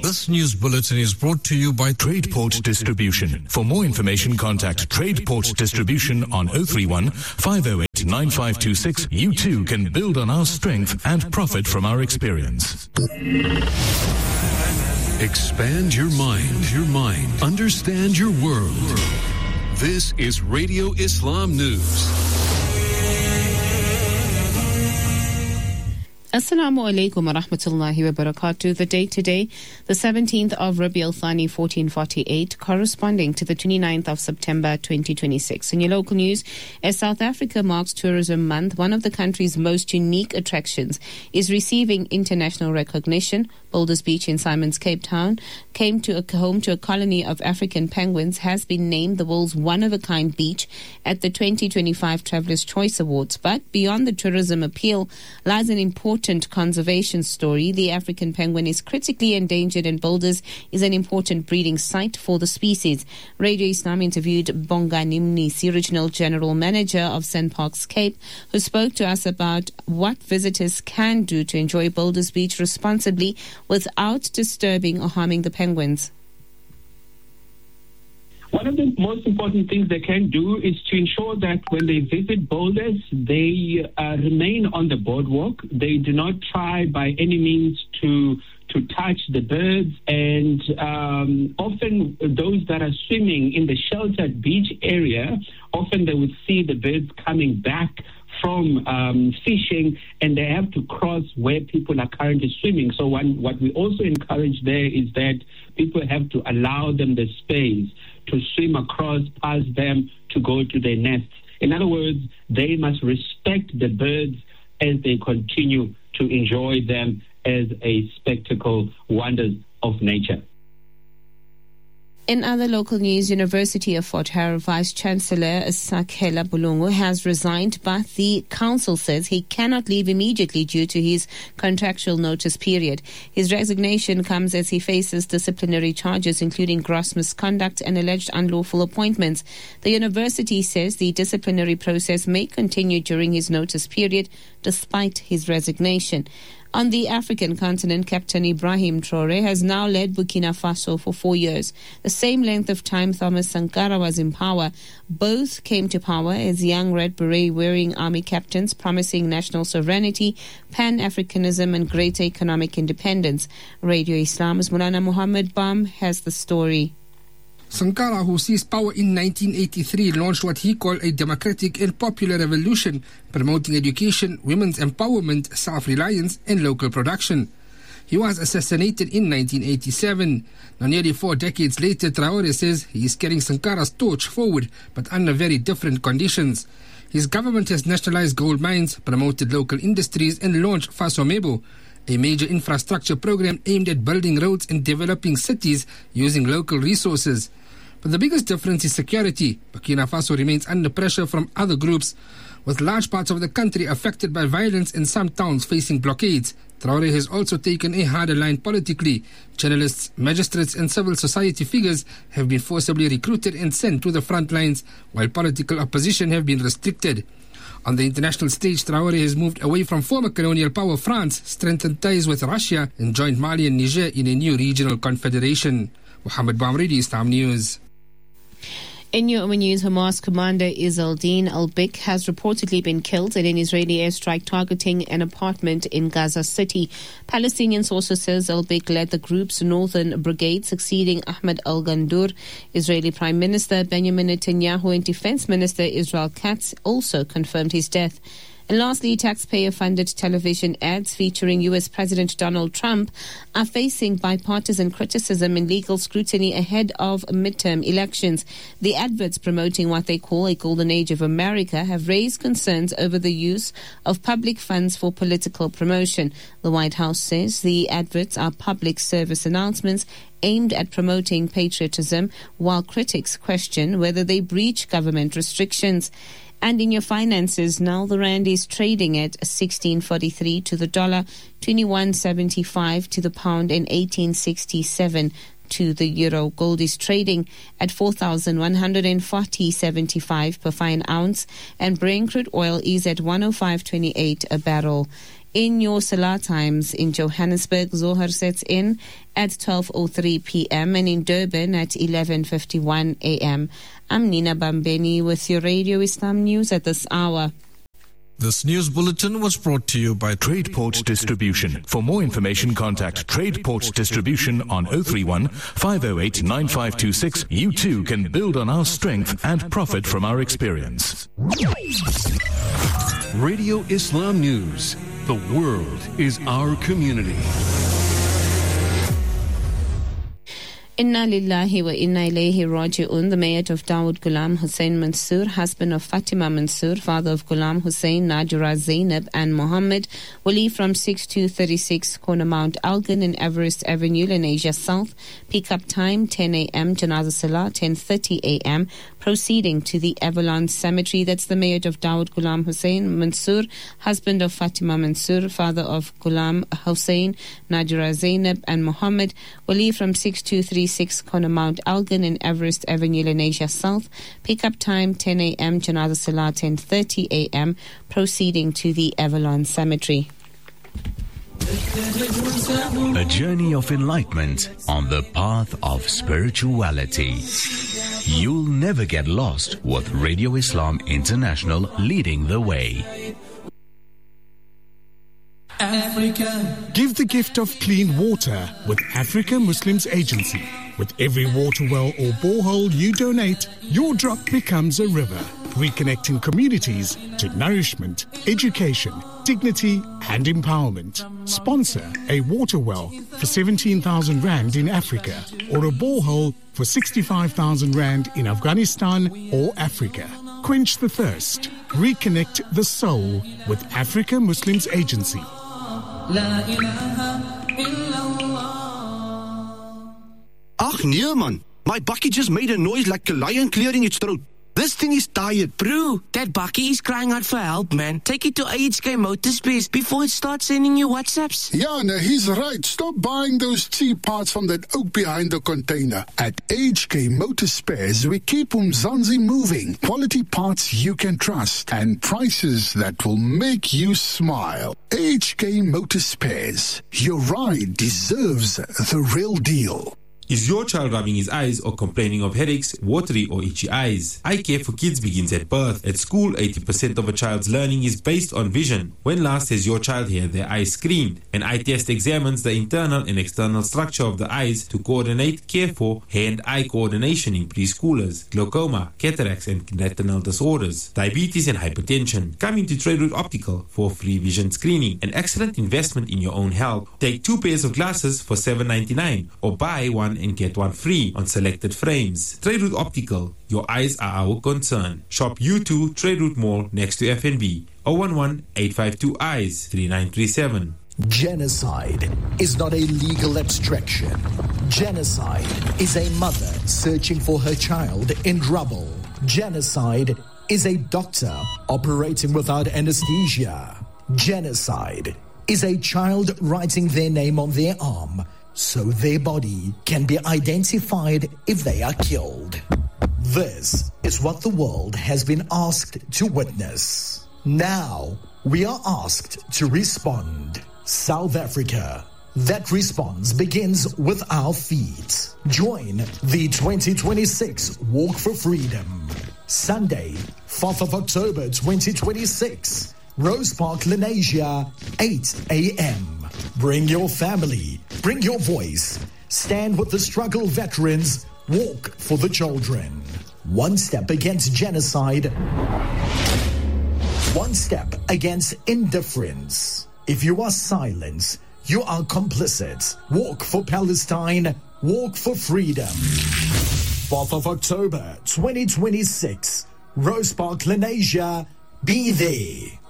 This news bulletin is brought to you by TradePort Distribution. For more information, contact TradePort Distribution on 031 508 9526. You too can build on our strength and profit from our experience. Expand your mind. Understand your world. This is Radio Islam News. Assalamu alaikum wa rahmatullahi wa barakatuh. The date today, the 17th of Rabi al-Thani 1448, corresponding to the 29th of September 2026. In your local news, as South Africa marks Tourism Month, one of the country's most unique attractions is receiving international recognition. Boulders Beach in Simon's Cape Town, home to a colony of African penguins, has been named the world's one-of-a-kind beach at the 2025 Traveller's Choice Awards. But beyond the tourism appeal lies an important conservation story. The African penguin is critically endangered, and Boulders is an important breeding site for the species. Radio Islam interviewed Bonga Nimnisi, Regional General Manager of SANParks Cape, who spoke to us about what visitors can do to enjoy Boulders Beach responsibly without disturbing or harming the penguins. One of the most important things they can do is to ensure that when they visit Boulders, they remain on the boardwalk. They do not try by any means to touch the birds, and often those that are swimming in the sheltered beach area, often they would see the birds coming back from fishing, and they have to cross where people are currently swimming. So what we also encourage there is that people have to allow them the space to swim across past them to go to their nests. In other words, they must respect the birds as they continue to enjoy them as a spectacle, wonders of nature. In other local news, University of Fort Hare Vice Chancellor Sakhela Bulungu has resigned, but the council says he cannot leave immediately due to his contractual notice period. His resignation comes as he faces disciplinary charges, including gross misconduct and alleged unlawful appointments. The university says the disciplinary process may continue during his notice period, despite his resignation. On the African continent, Captain Ibrahim Traore has now led Burkina Faso for 4 years, the same length of time Thomas Sankara was in power. Both came to power as young red beret-wearing army captains, promising national sovereignty, Pan-Africanism and greater economic independence. Radio Islam's Mulana Muhammad Bam has the story. Sankara, who seized power in 1983, launched what he called a democratic and popular revolution, promoting education, women's empowerment, self-reliance and local production. He was assassinated in 1987. Now, nearly 4 decades later, Traore says he is carrying Sankara's torch forward, but under very different conditions. His government has nationalized gold mines, promoted local industries and launched Fasomebo, a major infrastructure program aimed at building roads and developing cities using local resources. But the biggest difference is security. Burkina Faso remains under pressure from other groups, with large parts of the country affected by violence and some towns facing blockades. Traore has also taken a harder line politically. Journalists, magistrates and civil society figures have been forcibly recruited and sent to the front lines, while political opposition have been restricted. On the international stage, Traore has moved away from former colonial power France, strengthened ties with Russia, and joined Mali and Niger in a new regional confederation. Muhammad Bamridi, Islam News. In your news, Hamas commander Izzeldin al-Bik has reportedly been killed in an Israeli airstrike targeting an apartment in Gaza City. Palestinian sources says al-Bik led the group's northern brigade, succeeding Ahmed al-Gandur. Israeli Prime Minister Benjamin Netanyahu and Defense Minister Israel Katz also confirmed his death. And lastly, taxpayer-funded television ads featuring U.S. President Donald Trump are facing bipartisan criticism and legal scrutiny ahead of midterm elections. The adverts promoting what they call a golden age of America have raised concerns over the use of public funds for political promotion. The White House says the adverts are public service announcements aimed at promoting patriotism, while critics question whether they breach government restrictions. And in your finances, now the rand is trading at 16.43 to the dollar, 21.75 to the pound and 18.67 to the euro. Gold is trading at 4,140.75 per fine ounce, and Brent crude oil is at 105.28 a barrel. In your Salah times, in Johannesburg, Zohar sets in at 12:03 p.m. and in Durban at 11:51 a.m. I'm Nina Bambeni with your Radio Islam News at this hour. This news bulletin was brought to you by TradePort Distribution. For more information, contact TradePort Distribution on 031 508 9526. You too can build on our strength and profit from our experience. Radio Islam News. The world is our community. Inna lillahi wa inna ilayhi raji'un. The mayor of Dawood Ghulam Hussein Mansoor, husband of Fatima Mansoor, father of Ghulam Hussein, Najra Zainab and Mohammed, will leave from 6236 corner Mount Elgin in Everest Avenue, Lenasia South. Pick-up time 10 a.m. Janazah Salah 10:30 a.m. Proceeding to the Avalon Cemetery. That's the mayor of Dawood Ghulam Hussein Mansoor, husband of Fatima Mansoor, father of Ghulam Hussein, Najra Zainab and Mohammed, will leave from 6236 corner Mount Elgin in Everest Avenue, Lenasia South. Pick-up time 10 a.m. Janazah Salah 10:30 a.m. Proceeding to the Avalon Cemetery. A journey of enlightenment on the path of spirituality. You'll never get lost with Radio Islam International leading the way. Africa. Give the gift of clean water with Africa Muslims Agency. With every water well or borehole you donate, your drop becomes a river, reconnecting communities to nourishment, education, dignity and empowerment. Sponsor a water well for 17,000 Rand in Africa or a borehole for 65,000 Rand in Afghanistan or Africa. Quench the thirst. Reconnect the soul with Africa Muslims Agency. Ach nee man, my bakkie just made a noise like a lion clearing its throat. This thing is tired. Bro, that bakkie is crying out for help, man. Take it to AHK Motorspares before it starts sending you WhatsApps. Yeah, no, he's right. Stop buying those cheap parts from that oak behind the container. At AHK Motorspares, we keep Umzansi moving. Quality parts you can trust and prices that will make you smile. AHK Motorspares. Your ride deserves the real deal. Is your child rubbing his eyes or complaining of headaches, watery or itchy eyes? Eye care for kids begins at birth. At school, 80% of a child's learning is based on vision. When last has your child had their eyes screened? An eye test examines the internal and external structure of the eyes to coordinate care for hand-eye coordination in preschoolers, glaucoma, cataracts and retinal disorders, diabetes and hypertension. Come into Trade Route Optical for free vision screening, an excellent investment in your own health. Take 2 pairs of glasses for $7.99 or buy one and get one free on selected frames. Trade Route Optical, your eyes are our concern. Shop U2 Trade Route Mall next to FNB. 011-852-EYES 3937. Genocide is not a legal abstraction. Genocide is a mother searching for her child in rubble. Genocide is a doctor operating without anesthesia. Genocide is a child writing their name on their arm so their body can be identified if they are killed. This is what the world has been asked to witness. Now, we are asked to respond. South Africa. That response begins with our feet. Join the 2026 Walk for Freedom. Sunday, 4th of October 2026. Rose Park, Lenasia, 8 a.m. Bring your family, bring your voice. Stand with the struggle veterans. Walk for the children. One step against genocide. One step against indifference. If you are silent, you are complicit. Walk for Palestine. Walk for freedom. 4th of October 2026. Rose Park, Lenasia. Be there.